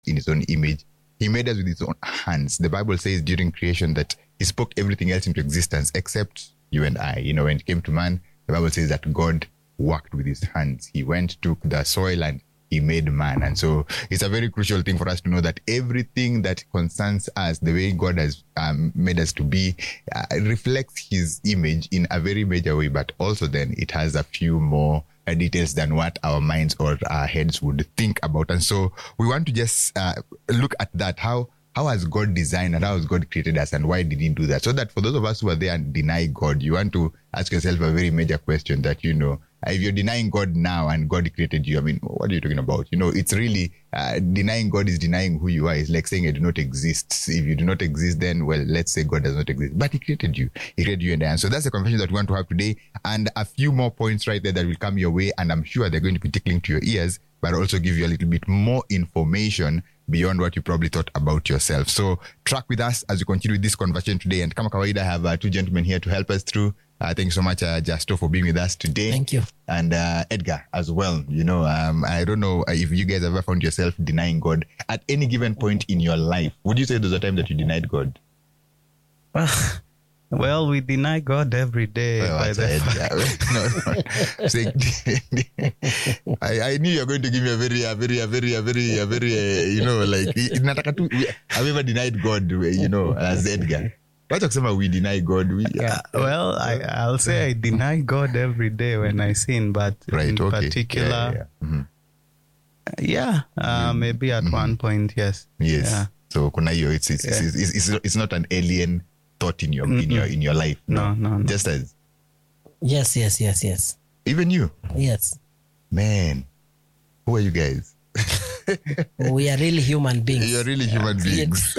in his own image. He made us with his own hands. The Bible says during creation that he spoke everything else into existence except you and I. You know, when it came to man, the Bible says that God worked with his hands. He went, took the soil, and he made man. And so it's a very crucial thing for us to know that everything that concerns us, the way God has made us to be, reflects his image in a very major way, but also then it has a few more details than what our minds or our heads would think about. And so we want to just look at that. How has God designed and how has God created us, and why did he do that? So that for those of us who are there and deny God, you want to ask yourself a very major question that, you know, if you're denying God now and God created you, I mean, what are you talking about? You know, it's really denying God is denying who you are. It's like saying I do not exist. If you do not exist, then, well, let's say God does not exist. But he created you. He created you and I. And so that's the conversation that we want to have today. And a few more points right there that will come your way. And I'm sure they're going to be tickling to your ears, but also give you a little bit more information beyond what you probably thought about yourself. So track with us as we continue with this conversation today. And kama kawaida, I have two gentlemen here to help us through. Thank you so much, Justo, for being with us today. Thank you. And Edgar as well. You know, I don't know if you guys ever found yourself denying God at any given point in your life. Would you say there's a time that you denied God? Well, we deny God every day. Well, by the no. I knew you were going to give me a very, you know, like, have you ever denied God, you know, as Edgar? We deny God. Well, I'll say I deny God every day when I sin, but in particular, maybe at one point, yes. Yes. Yeah. So it's not an alien thought in your in your life. No. Just as. Yes. Even you. Yes. Man, who are you guys? We are really human beings. You're really human beings.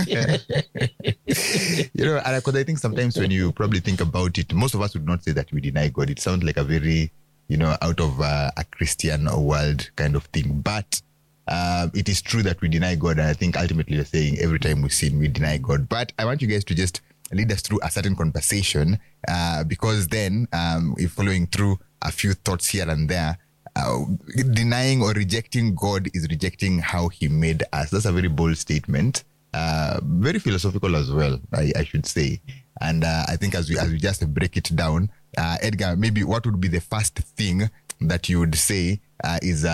You know, and because I think sometimes when you probably think about it, most of us would not say that we deny God. It sounds like a very, you know, out of a Christian world kind of thing. But it is true that we deny God. And I think ultimately you're saying every time we sin, we deny God. But I want you guys to just lead us through a certain conversation because then if following through a few thoughts here and there, denying or rejecting God is rejecting how he made us. That's a very bold statement. Very philosophical as well, I should say. And I think as we just break it down, Edgar, maybe what would be the first thing that you would say is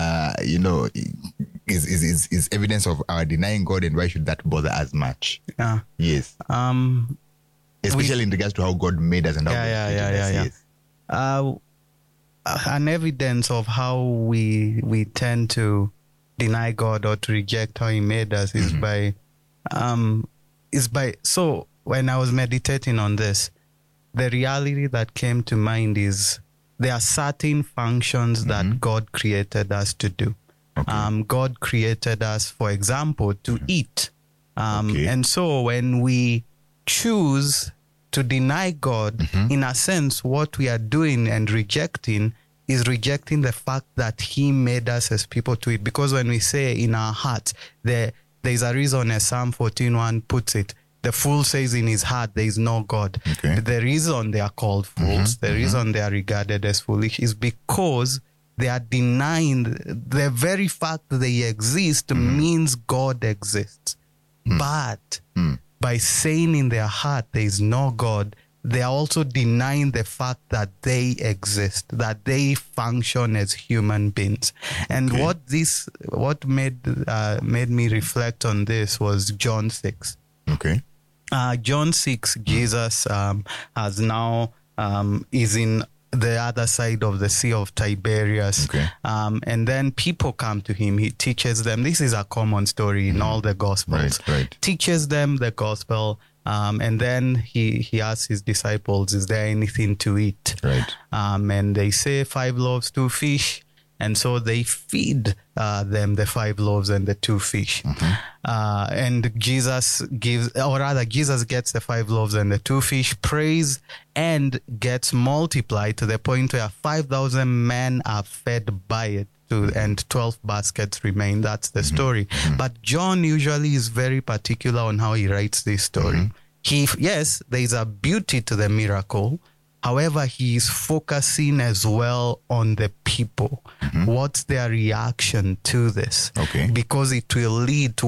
evidence of our denying God, and why should that bother us much? Yeah. Yes. Especially in regards to how God made us and how God created us. Yes. An evidence of how we tend to deny God or to reject how he made us is by so when I was meditating on this, the reality that came to mind is there are certain functions that God created us to do. Okay. God created us, for example, to eat. And so when we choose to deny God, in a sense, what we are doing and rejecting is rejecting the fact that he made us as people to eat. Because when we say in our hearts, there's a reason, as Psalm 14:1 puts it, the fool says in his heart there is no God. Okay. The reason they are called fools, the reason they are regarded as foolish is because they are denying the very fact that they exist means God exists. But by saying in their heart there is no God, they are also denying the fact that they exist, that they function as human beings. And what made me reflect on this was John 6. Okay. John 6, Jesus has now is in the other side of the Sea of Tiberias. Okay. And then people come to him. He teaches them. This is a common story in all the Gospels. Right. Teaches them the gospel. And then he asks his disciples, is there anything to eat? Right. And they say 5 loaves, 2 fish. And so they feed them the 5 loaves and the 2 fish. And Jesus gets the 5 loaves and the 2 fish, prays, and gets multiplied to the point where 5,000 men are fed by it. And 12 baskets remain. That's the story. But John usually is very particular on how he writes this story. Yes, there's a beauty to the miracle, However, he is focusing as well on the people. What's their reaction to this? Okay. Because it will lead to